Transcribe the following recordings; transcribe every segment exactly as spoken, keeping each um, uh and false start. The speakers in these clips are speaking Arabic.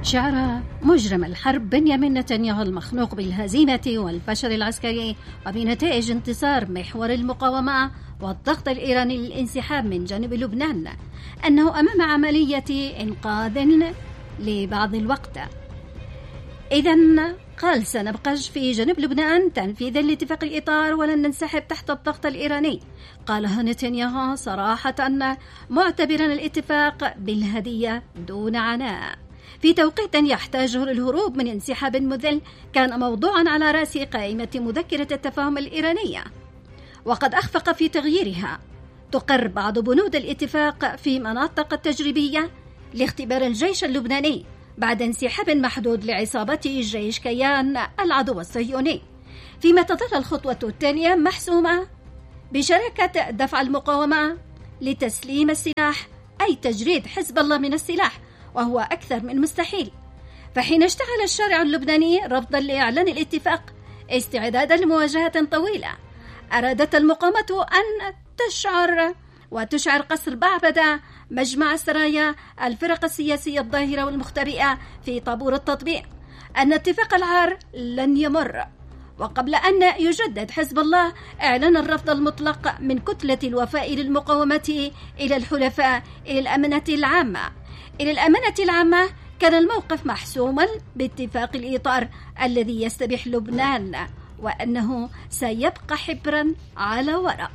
شعر مجرم الحرب بنيامين نتنياهو المخنوق بالهزيمة والفشل العسكري وبنتائج انتصار محور المقاومة والضغط الإيراني للانسحاب من جانب لبنان أنه أمام عملية إنقاذ لبعض الوقت. إذن قال سنبقى في جنوب لبنان تنفيذا لاتفاق الإطار ولن ننسحب تحت الضغط الإيراني. قالها نتنياهو صراحة معتبرا الاتفاق بالهدية دون عناء في توقيت يحتاجه للهروب من انسحاب مذل كان موضوعا على رأس قائمة مذكرة التفاهم الإيرانية، وقد أخفق في تغييرها. تقر بعض بنود الاتفاق في مناطق تجريبية لاختبار الجيش اللبناني بعد انسحاب محدود لعصابة جيش كيان العدو الصهيوني، فيما تظل الخطوة الثانية محسومة بشراكة دفع المقاومة لتسليم السلاح، أي تجريد حزب الله من السلاح، وهو أكثر من مستحيل. فحين اشتغل الشارع اللبناني رفضا لإعلان الاتفاق استعدادا لمواجهة طويلة، أرادت المقاومة أن تشعر وتشعر قصر بعبدة مجمع السرايا الفرق السياسية الظاهرة والمختبئة في طابور التطبيق أن اتفاق العار لن يمر. وقبل أن يجدد حزب الله إعلان الرفض المطلق من كتلة الوفاء للمقاومة إلى الحلفاء إلى الأمانة العامة إلى الأمانة العامة كان الموقف محسوما باتفاق الإطار الذي يستبيح لبنان وأنه سيبقى حبرا على ورق.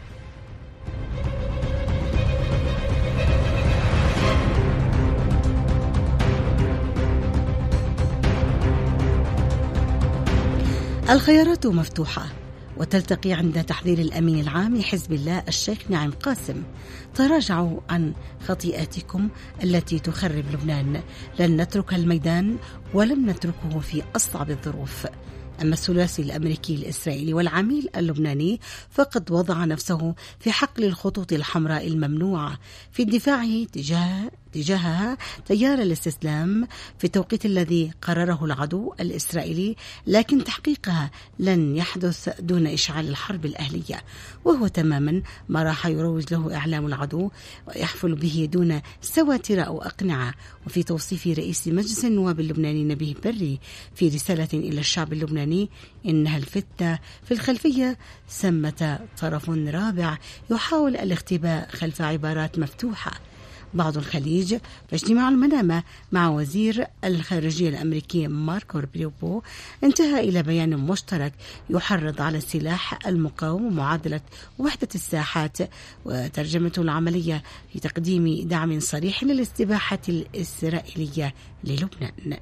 الخيارات مفتوحة وتلتقي عند تحذير الأمين العام لحزب الله الشيخ نعيم قاسم: تراجعوا عن خطيئاتكم التي تخرب لبنان، لن نترك الميدان ولن نتركه في أصعب الظروف. أما الثلاثي الأمريكي الإسرائيلي والعميل اللبناني فقد وضع نفسه في حقل الخطوط الحمراء الممنوعة في الدفاع تجاه تجاهها تيار الاستسلام في التوقيت الذي قرره العدو الإسرائيلي، لكن تحقيقها لن يحدث دون إشعال الحرب الأهلية، وهو تماما ما راح يروج له إعلام العدو ويحفل به دون سواتر أو أقنعة. وفي توصيف رئيس مجلس النواب اللبناني نبيه بري في رسالة إلى الشعب اللبناني إنها الفتنة في الخلفية ثمة طرف رابع يحاول الاختباء خلف عبارات مفتوحة. بعض الخليج فاجتماع المنامة مع وزير الخارجية الأمريكي ماركو روبيو انتهى إلى بيان مشترك يحرض على السلاح المقاوم ومعادلة وحدة الساحات، وترجمته العملية في تقديم دعم صريح للاستباحة الإسرائيلية للبنان.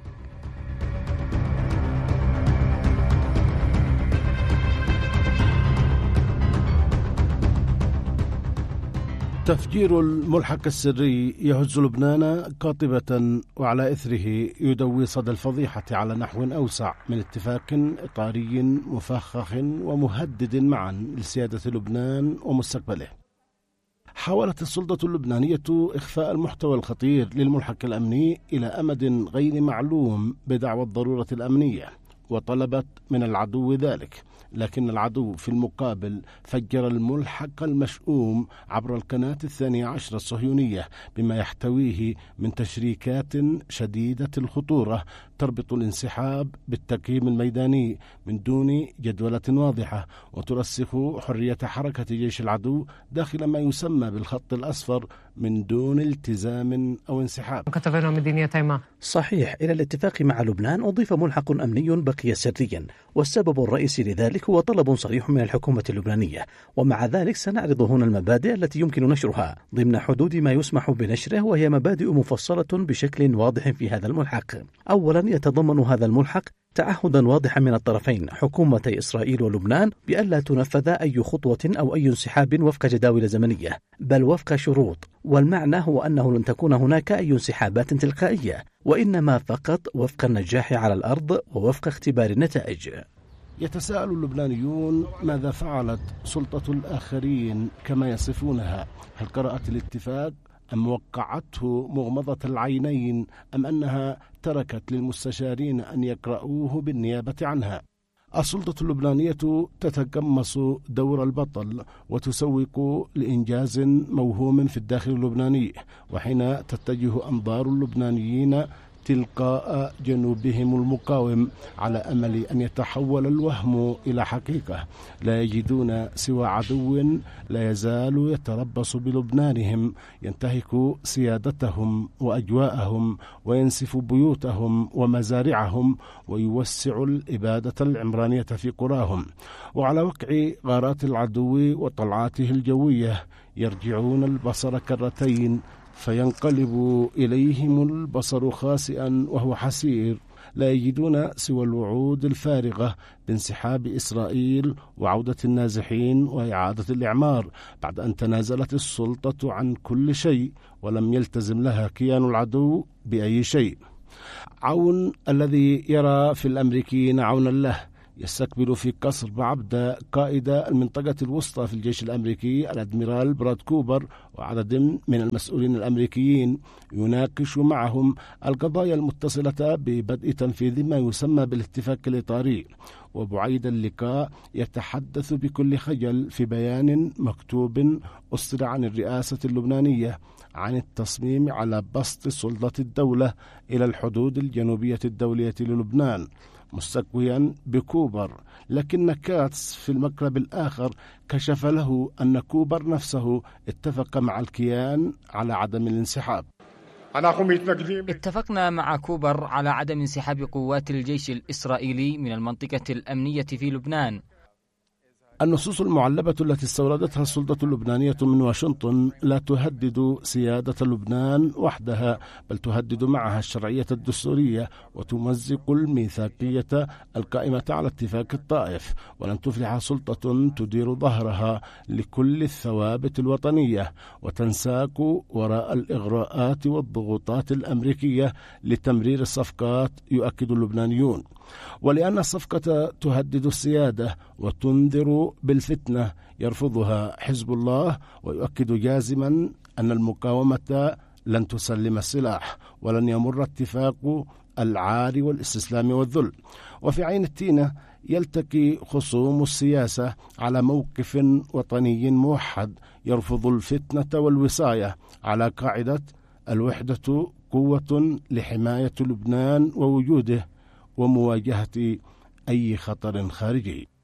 تفجير الملحق السري يهز لبنان قاطبة، وعلى إثره يدوي صدى الفضيحة على نحو أوسع من اتفاق إطاري مفخخ ومهدد معا لسيادة لبنان ومستقبله. حاولت السلطة اللبنانية إخفاء المحتوى الخطير للملحق الأمني إلى أمد غير معلوم بدعوى الضرورة الأمنية، وطلبت من العدو ذلك، لكن العدو في المقابل فجر الملحق المشؤوم عبر القناة الثانية عشر الصهيونية بما يحتويه من تشريكات شديدة الخطورة تربط الانسحاب بالتقييم الميداني من دون جدولة واضحة، وترسخ حرية حركة جيش العدو داخل ما يسمى بالخط الأصفر من دون التزام أو انسحاب. كتبنا مدينية تيمة. صحيح، إلى الاتفاق مع لبنان أضيف ملحق أمني بقي سريا، والسبب الرئيسي لذلك هو طلب صريح من الحكومة اللبنانية، ومع ذلك سنعرض هنا المبادئ التي يمكن نشرها ضمن حدود ما يسمح بنشره، وهي مبادئ مفصلة بشكل واضح في هذا الملحق. أولا، يتضمن هذا الملحق تعهدا واضحا من الطرفين حكومتي إسرائيل ولبنان بألا تنفذ أي خطوة أو أي انسحاب وفق جداول زمنية، بل وفق شروط، والمعنى هو أنه لن تكون هناك أي انسحابات تلقائية، وإنما فقط وفق النجاح على الأرض ووفق اختبار النتائج. يتساءل اللبنانيون ماذا فعلت سلطة الآخرين كما يصفونها؟ هل قرأت الاتفاق أم وقعته مغمضة العينين، أم أنها تركت للمستشارين أن يقرؤوه بالنيابة عنها؟ السلطة اللبنانية تتقمص دور البطل وتسوق لإنجاز موهوم في الداخل اللبناني، وحين تتجه أنظار اللبنانيين تلقاء جنوبهم المقاوم على أمل أن يتحول الوهم إلى حقيقة. لا يجدون سوى عدو لا يزال يتربص بلبنانهم، ينتهك سيادتهم وأجواءهم، وينسف بيوتهم ومزارعهم، ويوسع الإبادة العمرانية في قراهم. وعلى وقع غارات العدو وطلعاته الجوية يرجعون البصر كرتين، فينقلب إليهم البصر خاسئا وهو حسير. لا يجدون سوى الوعود الفارغة بانسحاب إسرائيل وعودة النازحين وإعادة الإعمار بعد أن تنازلت السلطة عن كل شيء ولم يلتزم لها كيان العدو بأي شيء. عون الذي يرى في الأمريكيين عونا له يستقبل في قصر بعبدة قائد المنطقة الوسطى في الجيش الأمريكي الأدميرال براد كوبر وعدد من المسؤولين الأمريكيين، يناقش معهم القضايا المتصلة ببدء تنفيذ ما يسمى بالاتفاق الإطاري. وبعيد اللقاء يتحدث بكل خجل في بيان مكتوب أصدر عن الرئاسة اللبنانية عن التصميم على بسط سلطة الدولة إلى الحدود الجنوبية الدولية للبنان، مستقويا بكوبر. لكن كاتس في المقلب الآخر كشف له أن كوبر نفسه اتفق مع الكيان على عدم الانسحاب. اتفقنا مع كوبر على عدم انسحاب قوات الجيش الإسرائيلي من المنطقة الأمنية في لبنان. النصوص المعلبة التي استوردتها السلطة اللبنانية من واشنطن لا تهدد سيادة لبنان وحدها، بل تهدد معها الشرعية الدستورية وتمزق الميثاقية القائمة على اتفاق الطائف. ولن تفلح سلطة تدير ظهرها لكل الثوابت الوطنية وتنساك وراء الإغراءات والضغوطات الأمريكية لتمرير الصفقات، يؤكد اللبنانيون. ولأن الصفقة تهدد السيادة وتنذر بالفتنة يرفضها حزب الله، ويؤكد جازما أن المقاومة لن تسلم السلاح ولن يمر اتفاق العار والاستسلام والذل. وفي عين التينة يلتقي خصوم السياسة على موقف وطني موحد يرفض الفتنة والوصاية على قاعدة الوحدة قوة لحماية لبنان ووجوده ومواجهة أي خطر خارجي.